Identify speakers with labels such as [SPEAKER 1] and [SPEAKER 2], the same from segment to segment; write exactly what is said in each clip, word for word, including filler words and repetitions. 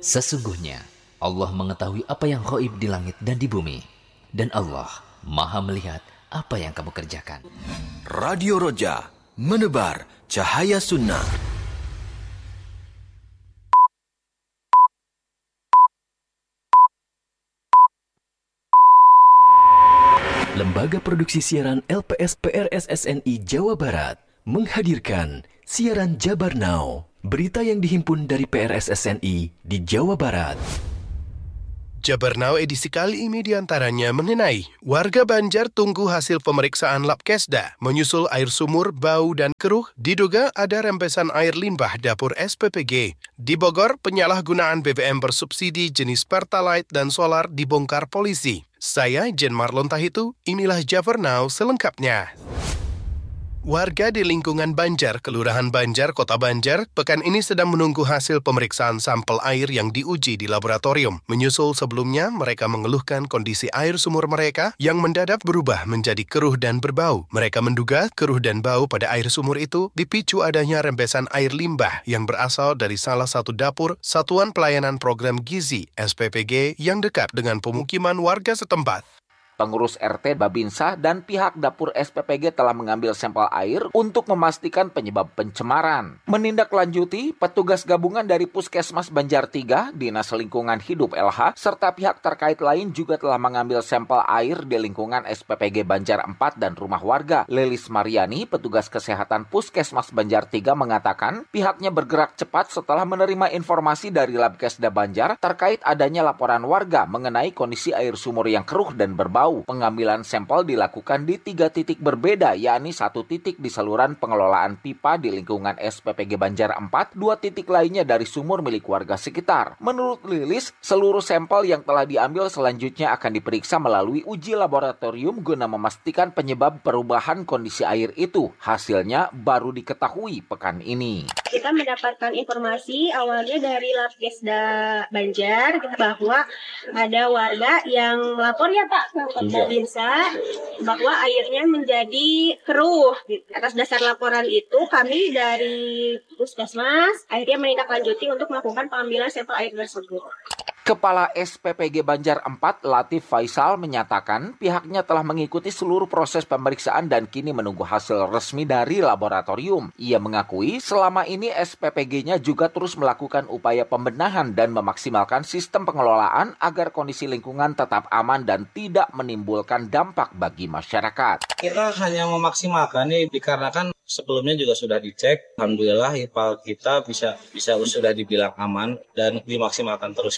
[SPEAKER 1] Sesungguhnya Allah mengetahui apa yang ghaib di langit dan di bumi, dan Allah Maha melihat apa yang kamu kerjakan.
[SPEAKER 2] Radio Roja, menebar cahaya sunnah. Lembaga Produksi Siaran L P S P R S S N I Jawa Barat menghadirkan siaran Jabar Now, berita yang dihimpun dari P R S S N I di Jawa Barat.
[SPEAKER 3] Jabar Now edisi kali ini diantaranya mengenai warga Banjar tunggu hasil pemeriksaan Labkesda, menyusul air sumur, bau dan keruh, diduga ada rembesan air limbah dapur S P P G. Di Bogor, penyalahgunaan B B M bersubsidi jenis Pertalite dan solar dibongkar polisi. Saya Jen Marlon Tahitu, inilah Jabar Now selengkapnya. Warga di lingkungan Banjar, Kelurahan Banjar, Kota Banjar, pekan ini sedang menunggu hasil pemeriksaan sampel air yang diuji di laboratorium. Menyusul sebelumnya, mereka mengeluhkan kondisi air sumur mereka yang mendadak berubah menjadi keruh dan berbau. Mereka menduga keruh dan bau pada air sumur itu dipicu adanya rembesan air limbah yang berasal dari salah satu dapur Satuan Pelayanan Program Gizi S P P G yang dekat dengan pemukiman warga setempat.
[SPEAKER 4] Pengurus R T Babinsa dan pihak dapur S P P G telah mengambil sampel air untuk memastikan penyebab pencemaran. Menindaklanjuti, petugas gabungan dari Puskesmas Banjar tiga, Dinas Lingkungan Hidup L H, serta pihak terkait lain juga telah mengambil sampel air di lingkungan S P P G Banjar empat dan rumah warga. Lelis Mariani, petugas kesehatan Puskesmas Banjar tiga, mengatakan pihaknya bergerak cepat setelah menerima informasi dari Labkesda Banjar terkait adanya laporan warga mengenai kondisi air sumur yang keruh dan berbau. Pengambilan sampel dilakukan di tiga titik berbeda, yakni satu titik di saluran pengelolaan pipa di lingkungan S P P G Banjar empat, dua titik lainnya dari sumur milik warga sekitar. Menurut Lilis, seluruh sampel yang telah diambil selanjutnya akan diperiksa melalui uji laboratorium guna memastikan penyebab perubahan kondisi air itu. Hasilnya baru diketahui pekan ini.
[SPEAKER 5] Kita mendapatkan informasi awalnya dari Labkesda Banjar bahwa ada warga yang melapor ya Pak Babinsa bahwa airnya menjadi keruh. Atas dasar laporan itu kami dari Puskesmas akhirnya menindaklanjuti untuk melakukan pengambilan sampel air tersebut.
[SPEAKER 4] Kepala S P P G Banjar empat, Latif Faisal, menyatakan pihaknya telah mengikuti seluruh proses pemeriksaan dan kini menunggu hasil resmi dari laboratorium. Ia mengakui selama ini S P P G-nya juga terus melakukan upaya pembenahan dan memaksimalkan sistem pengelolaan agar kondisi lingkungan tetap aman dan tidak menimbulkan dampak bagi masyarakat.
[SPEAKER 6] Kita hanya memaksimalkan ini dikarenakan sebelumnya juga sudah dicek. Alhamdulillah I P A L kita bisa bisa sudah dibilang aman dan dimaksimalkan terus.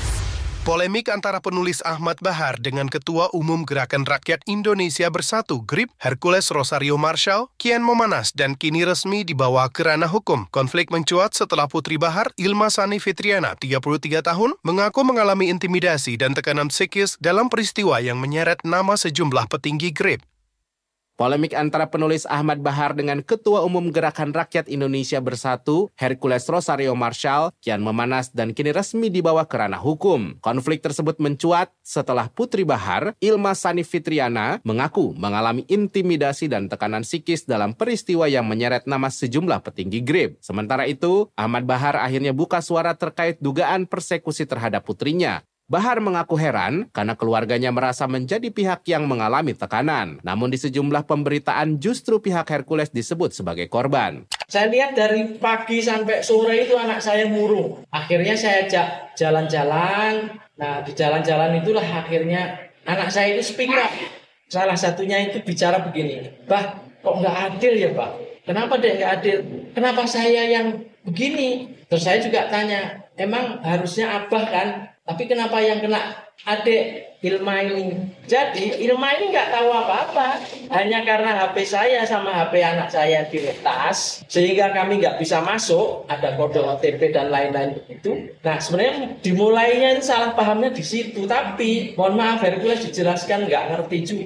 [SPEAKER 3] Polemik antara penulis Ahmad Bahar dengan Ketua Umum Gerakan Rakyat Indonesia Bersatu G R I P, Hercules Rosario Marshall, kian memanas dan kini resmi dibawa ke ranah hukum. Konflik mencuat setelah Putri Bahar, Ilma Sani Fitriana, tiga puluh tiga tahun, mengaku mengalami intimidasi dan tekanan psikis dalam peristiwa yang menyeret nama sejumlah petinggi G R I P.
[SPEAKER 7] Polemik antara penulis Ahmad Bahar dengan Ketua Umum Gerakan Rakyat Indonesia Bersatu, Hercules Rosario Marshall, kian memanas dan kini resmi dibawa ke ranah hukum. Konflik tersebut mencuat setelah Putri Bahar, Ilma Sani Fitriana, mengaku mengalami intimidasi dan tekanan psikis dalam peristiwa yang menyeret nama sejumlah petinggi G R I P. Sementara itu, Ahmad Bahar akhirnya buka suara terkait dugaan persekusi terhadap putrinya. Bahar mengaku heran karena keluarganya merasa menjadi pihak yang mengalami tekanan. Namun di sejumlah pemberitaan justru pihak Hercules disebut sebagai korban.
[SPEAKER 8] Saya lihat dari pagi sampai sore itu anak saya murung. Akhirnya saya ajak jalan-jalan. Nah di jalan-jalan itulah akhirnya anak saya itu speak up. Salah satunya itu bicara begini. Bah, kok nggak adil ya Pak? Kenapa deh nggak adil? Kenapa saya yang begini? Terus saya juga tanya, emang harusnya Abah kan? Tapi kenapa yang kena adik Ilma ini? Jadi Ilma ini nggak tahu apa-apa. Hanya karena H P saya sama H P anak saya diretas, sehingga kami nggak bisa masuk, ada kode O T P dan lain-lain begitu. Nah sebenarnya dimulainya salah pahamnya di situ. Tapi mohon maaf Hercules dijelaskan nggak ngerti juga.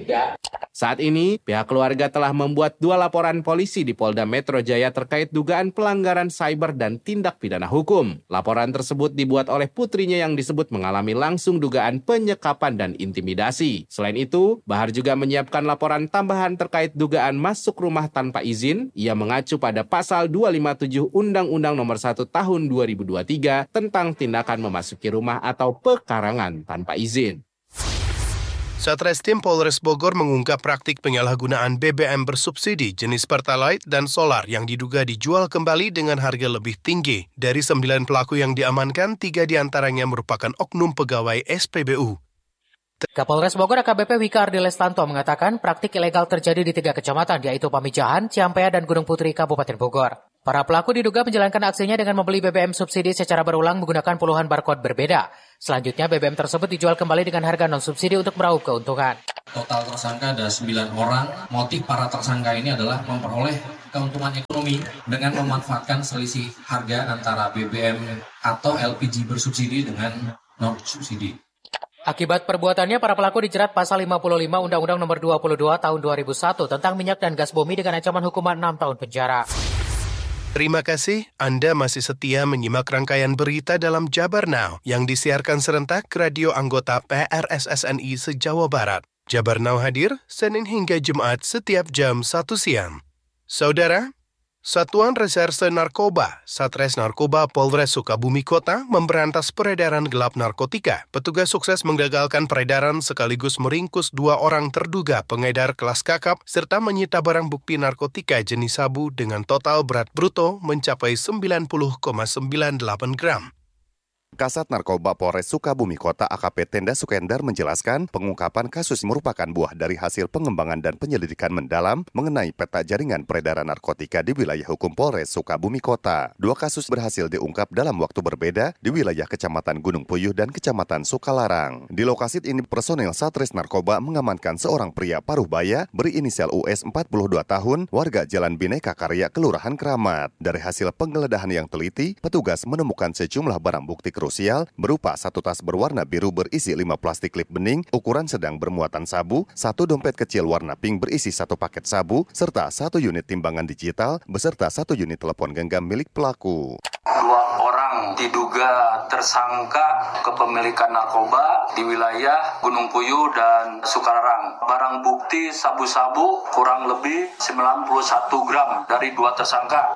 [SPEAKER 7] Saat ini, pihak keluarga telah membuat dua laporan polisi di Polda Metro Jaya terkait dugaan pelanggaran cyber dan tindak pidana hukum. Laporan tersebut dibuat oleh putrinya yang disebut mengalami langsung dugaan penyekapan dan intimidasi. Selain itu, Bahar juga menyiapkan laporan tambahan terkait dugaan masuk rumah tanpa izin. Ia mengacu pada pasal dua ratus lima puluh tujuh Undang-Undang Nomor satu Tahun dua ribu dua puluh tiga tentang tindakan memasuki rumah atau pekarangan tanpa izin.
[SPEAKER 3] Satreskrim Polres Bogor mengungkap praktik penyalahgunaan B B M bersubsidi jenis Pertalite dan solar yang diduga dijual kembali dengan harga lebih tinggi. Dari sembilan pelaku yang diamankan, tiga diantaranya merupakan oknum pegawai S P B U.
[SPEAKER 9] Kapolres Bogor A K B P Wika Ardi Lestanto mengatakan praktik ilegal terjadi di tiga kecamatan, yaitu Pamijahan, Ciampea, dan Gunung Putri, Kabupaten Bogor. Para pelaku diduga menjalankan aksinya dengan membeli B B M subsidi secara berulang menggunakan puluhan barcode berbeda. Selanjutnya, B B M tersebut dijual kembali dengan harga non-subsidi untuk meraup keuntungan.
[SPEAKER 10] Total tersangka ada sembilan orang. Motif para tersangka ini adalah memperoleh keuntungan ekonomi dengan memanfaatkan selisih harga antara B B M atau L P G bersubsidi dengan non-subsidi.
[SPEAKER 9] Akibat perbuatannya, para pelaku dijerat pasal lima puluh lima Undang-Undang Nomor dua puluh dua Tahun dua ribu satu tentang minyak dan gas bumi dengan ancaman hukuman enam tahun penjara.
[SPEAKER 3] Terima kasih Anda masih setia menyimak rangkaian berita dalam Jabar Now yang disiarkan serentak ke radio anggota P R S S N I se-Jawa Barat. Jabar Now hadir Senin hingga Jumat setiap jam satu siang. Saudara, Satuan Reserse Narkoba, Satres Narkoba Polres Sukabumi Kota memberantas peredaran gelap narkotika. Petugas sukses menggagalkan peredaran sekaligus meringkus dua orang terduga pengedar kelas kakap serta menyita barang bukti narkotika jenis sabu dengan total berat bruto mencapai sembilan puluh koma sembilan delapan gram.
[SPEAKER 11] Kasat Narkoba Polres Sukabumi Kota A K P Tenda Sukendar menjelaskan pengungkapan kasus merupakan buah dari hasil pengembangan dan penyelidikan mendalam mengenai peta jaringan peredaran narkotika di wilayah hukum Polres Sukabumi Kota. Dua kasus berhasil diungkap dalam waktu berbeda di wilayah Kecamatan Gunung Puyuh dan Kecamatan Sukalarang. Di lokasi ini personel Satres Narkoba mengamankan seorang pria Paruhbaya berinisial U S empat puluh dua tahun, warga Jalan Bhinneka Karya, Kelurahan Kramat. Dari hasil penggeledahan yang teliti, petugas menemukan sejumlah barang bukti krusial berupa satu tas berwarna biru berisi lima plastik klip bening ukuran sedang bermuatan sabu, satu dompet kecil warna pink berisi satu paket sabu, serta satu unit timbangan digital beserta satu unit telepon genggam milik pelaku.
[SPEAKER 12] Dua orang diduga tersangka kepemilikan narkoba di wilayah Gunung Puyuh dan Sukalarang. Barang bukti sabu-sabu kurang lebih sembilan puluh satu gram dari dua tersangka.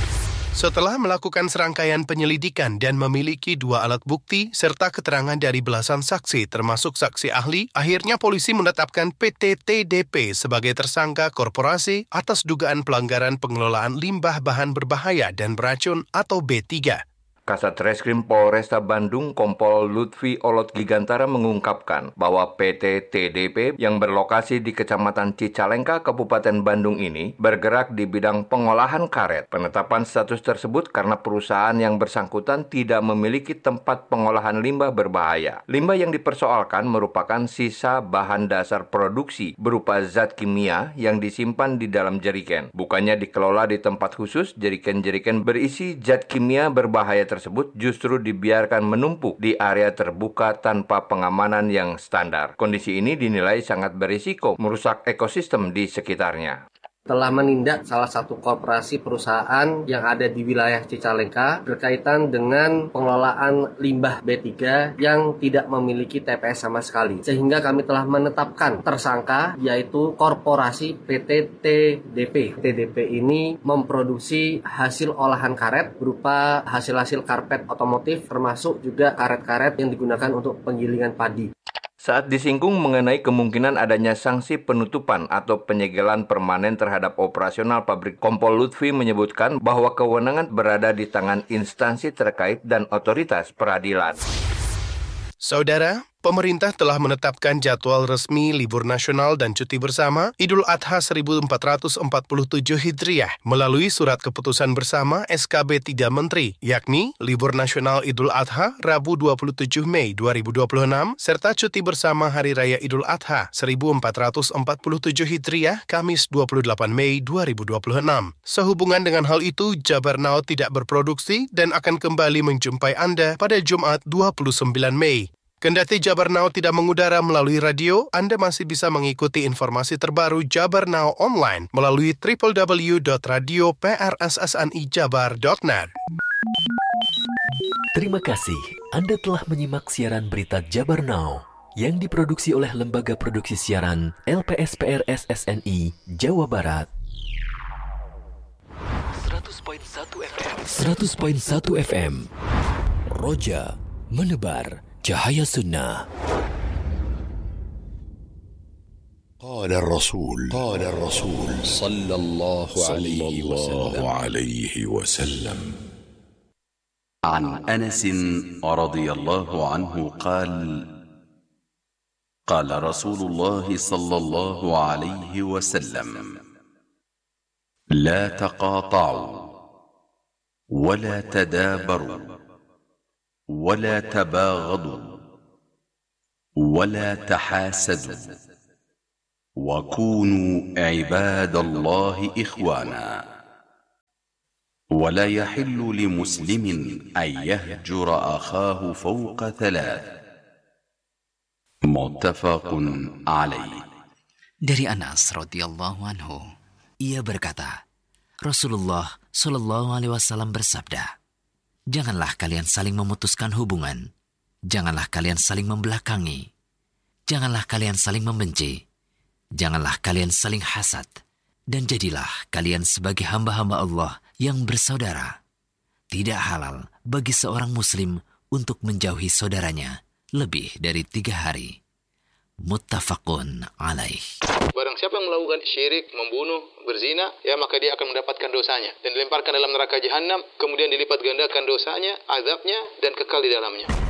[SPEAKER 3] Setelah melakukan serangkaian penyelidikan dan memiliki dua alat bukti serta keterangan dari belasan saksi termasuk saksi ahli, akhirnya polisi menetapkan P T T D P sebagai tersangka korporasi atas dugaan pelanggaran pengelolaan limbah bahan berbahaya dan beracun atau B tiga.
[SPEAKER 13] Kasat Reskrim Polresta Bandung Kompol Lutfi Olot Gigantara mengungkapkan bahwa P T T D P yang berlokasi di Kecamatan Cicalengka, Kabupaten Bandung ini bergerak di bidang pengolahan karet. Penetapan status tersebut karena perusahaan yang bersangkutan tidak memiliki tempat pengolahan limbah berbahaya. Limbah yang dipersoalkan merupakan sisa bahan dasar produksi berupa zat kimia yang disimpan di dalam jerigen. Bukannya dikelola di tempat khusus, jerigen-jerigen berisi zat kimia berbahaya tersebut tersebut justru dibiarkan menumpuk di area terbuka tanpa pengamanan yang standar. Kondisi ini dinilai sangat berisiko merusak ekosistem di sekitarnya.
[SPEAKER 14] Telah menindak salah satu koperasi perusahaan yang ada di wilayah Cicalengka berkaitan dengan pengelolaan limbah B tiga yang tidak memiliki T P S sama sekali. Sehingga kami telah menetapkan tersangka yaitu korporasi P T T D P. P T T D P ini memproduksi hasil olahan karet berupa hasil-hasil karpet otomotif termasuk juga karet-karet yang digunakan untuk penggilingan padi.
[SPEAKER 13] Saat disinggung mengenai kemungkinan adanya sanksi penutupan atau penyegelan permanen terhadap operasional pabrik, Kompol Lutfi menyebutkan bahwa kewenangan berada di tangan instansi terkait dan otoritas peradilan.
[SPEAKER 3] Saudara, pemerintah telah menetapkan jadwal resmi libur nasional dan cuti bersama Idul Adha seribu empat ratus empat puluh tujuh Hijriah melalui surat keputusan bersama S K B tiga Menteri, yakni libur nasional Idul Adha Rabu dua puluh tujuh Mei dua ribu dua puluh enam serta cuti bersama Hari Raya Idul Adha seribu empat ratus empat puluh tujuh Hijriah Kamis dua puluh delapan Mei dua ribu dua puluh enam. Sehubungan dengan hal itu, Jabar Now tidak berproduksi dan akan kembali menjumpai Anda pada Jumat dua puluh sembilan Mei. Kendati Jabar Now tidak mengudara melalui radio, Anda masih bisa mengikuti informasi terbaru Jabar Now online melalui w w w dot radio p r s s n i jabar dot net.
[SPEAKER 2] Terima kasih Anda telah menyimak siaran berita Jabar Now yang diproduksi oleh Lembaga Produksi Siaran L P S P R S S N I Jawa Barat. seratus koma satu F M seratus koma satu F M Roja menebar cahaya sunnah.
[SPEAKER 15] قال الرسول قال الرسول صلى الله عليه وسلم عليه وسلم عن أنس رضي الله عنه قال قال رسول الله صلى الله عليه وسلم لا تقاطعوا ولا تدابروا ولا تباغضوا ولا تحاسدوا وكونوا عباد الله إخوانا ولا يحل لمسلم أن يهجر أخاه فوق ثلاث متفق عليه.
[SPEAKER 1] Dari Anas radhiyallahu anhu, ia berkata, Rasulullah shallallahu alaihi wasallam bersabda, janganlah kalian saling memutuskan hubungan, janganlah kalian saling membelakangi, janganlah kalian saling membenci, janganlah kalian saling hasad, dan jadilah kalian sebagai hamba-hamba Allah yang bersaudara. Tidak halal bagi seorang muslim untuk menjauhi saudaranya lebih dari tiga hari. Muttafaqun alaih.
[SPEAKER 16] Barang siapa yang melakukan syirik, membunuh, berzina, ya maka dia akan mendapatkan dosanya dan dilemparkan dalam neraka jahanam, kemudian dilipat gandakan dosanya, azabnya, dan kekal di dalamnya.